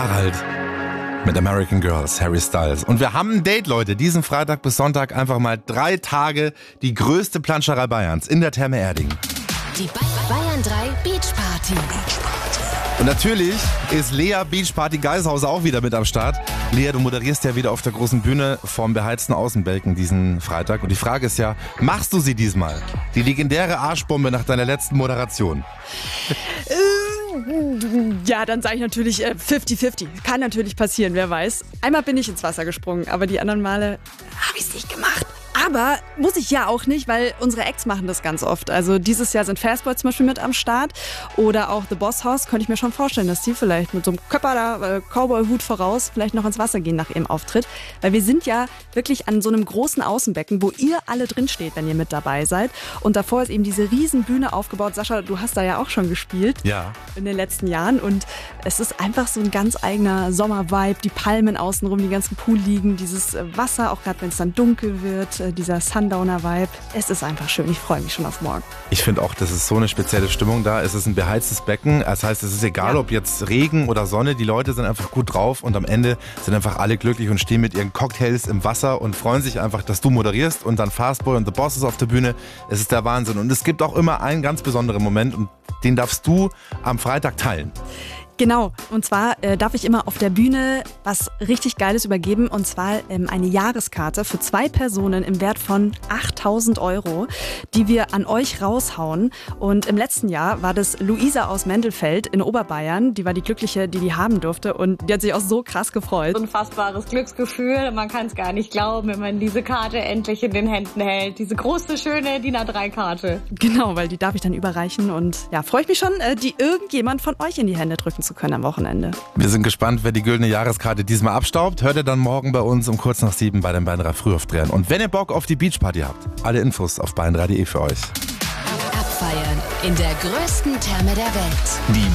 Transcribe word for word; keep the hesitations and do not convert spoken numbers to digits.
Harald mit American Girls, Harry Styles. Und wir haben ein Date, Leute. Diesen Freitag bis Sonntag einfach mal drei Tage die größte Planscherei Bayerns in der Therme Erding. Die Bayern drei Beach Party. Und natürlich ist Lea Beach Party Geishauser auch wieder mit am Start. Lea, du moderierst ja wieder auf der großen Bühne vorm beheizten Außenbalken diesen Freitag. Und die Frage ist ja, machst du sie diesmal? Die legendäre Arschbombe nach deiner letzten Moderation. Ja, dann sage ich natürlich äh, fünfzig fünfzig. Kann natürlich passieren, wer weiß. Einmal bin ich ins Wasser gesprungen, aber die anderen Male habe ich es nicht gemacht. Aber muss ich ja auch nicht, weil unsere Acts machen das ganz oft. Also dieses Jahr sind Fastboy zum Beispiel mit am Start oder auch The Boss Hoss. Könnte ich mir schon vorstellen, dass die vielleicht mit so einem Köpper da, äh, Cowboy-Hut voraus, vielleicht noch ins Wasser gehen nach ihrem Auftritt. Weil wir sind ja wirklich an so einem großen Außenbecken, wo ihr alle drin steht, wenn ihr mit dabei seid. Und davor ist eben diese riesen Bühne aufgebaut. Sascha, du hast da ja auch schon gespielt. Ja. In den letzten Jahren. Und es ist einfach so ein ganz eigener Sommervibe. Die Palmen außenrum, die ganzen Poolliegen, dieses Wasser, auch gerade wenn es dann dunkel wird, dieser Sundowner-Vibe. Es ist einfach schön. Ich freue mich schon auf morgen. Ich finde auch, das ist so eine spezielle Stimmung da. Es ist ein beheiztes Becken. Das heißt, es ist egal, Ja. ob jetzt Regen oder Sonne. Die Leute sind einfach gut drauf und am Ende sind einfach alle glücklich und stehen mit ihren Cocktails im Wasser und freuen sich einfach, dass du moderierst und dann Fastboy und The Boss ist auf der Bühne. Es ist der Wahnsinn. Und es gibt auch immer einen ganz besonderen Moment und den darfst du am Freitag teilen. Genau, und zwar äh, darf ich immer auf der Bühne was richtig Geiles übergeben, und zwar ähm, eine Jahreskarte für zwei Personen im Wert von achttausend Euro, die wir an euch raushauen. Und im letzten Jahr war das Luisa aus Mendelfeld in Oberbayern, die war die Glückliche, die die haben durfte, und die hat sich auch so krass gefreut. Unfassbares Glücksgefühl, man kann es gar nicht glauben, wenn man diese Karte endlich in den Händen hält. Diese große, schöne D I N A drei Karte. Genau, weil die darf ich dann überreichen, und ja, freue ich mich schon, äh, die irgendjemand von euch in die Hände drücken zu können am Wochenende. Wir sind gespannt, wer die güldene Jahreskarte diesmal abstaubt. Hört ihr dann morgen bei uns um kurz nach sieben bei den Bayern drei Frühaufdrehern. Und wenn ihr Bock auf die Beachparty habt, alle Infos auf bayern drei punkt de für euch. Abfeiern in der größten Therme der Welt. Die